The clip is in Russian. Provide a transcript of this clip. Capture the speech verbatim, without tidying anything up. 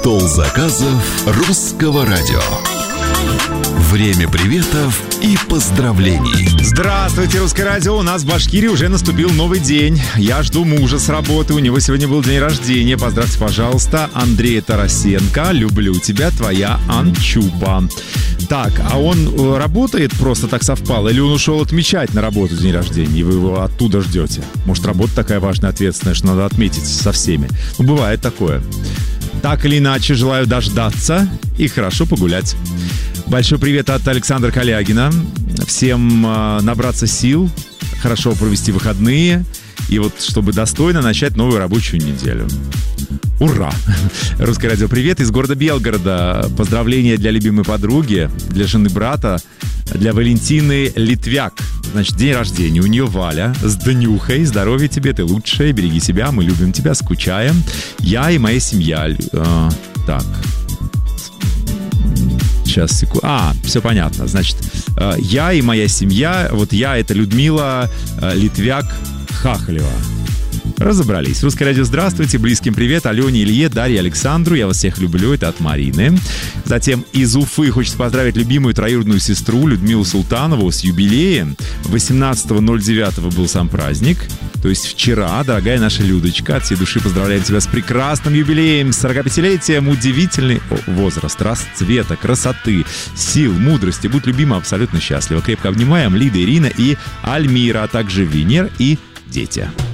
Стол заказов русского радио. Время приветов и поздравлений. Здравствуйте, Русское радио. У нас в Башкирии уже наступил новый день. Я жду мужа с работы. У него сегодня был день рождения. Поздравьте, пожалуйста, Андрея Тарасенко. Люблю тебя, твоя Анчупа. Так, а он работает, просто так совпало? Или он ушел отмечать на работу день рождения, и вы его оттуда ждете? Может, работа такая важная, ответственная, что надо отметить со всеми? Ну, бывает такое. Так или иначе, желаю дождаться и хорошо погулять. Большой привет от Александра Калягина. Всем э, набраться сил, хорошо провести выходные и вот чтобы достойно начать новую рабочую неделю. Ура! Русское радио, привет из города Белгорода. Поздравления для любимой подруги, для жены брата, для Валентины Литвяк. Значит, день рождения. У нее Валя. С днюхой. Здоровья тебе, ты лучшая. Береги себя, мы любим тебя, скучаем. Я и моя семья. Э, так. Сейчас, секунду. А, все понятно. Значит, э, я и моя семья. Вот я — это Людмила э, Литвяк Хахалева. Разобрались. Русское радио, здравствуйте. Близким привет Алене, Илье, Дарье, Александру. Я вас всех люблю. Это от Марины. Затем из Уфы хочется поздравить любимую троюродную сестру Людмилу Султанову с юбилеем. восемнадцатого ноль девятого был сам праздник. То есть вчера, дорогая наша Людочка, от всей души поздравляем тебя с прекрасным юбилеем, с сорокапятилетием. Удивительный возраст, расцвета, красоты, сил, мудрости. Будь любима, абсолютно счастлива. Крепко обнимаем Лида, Ирина и Альмира, а также Венер и дети.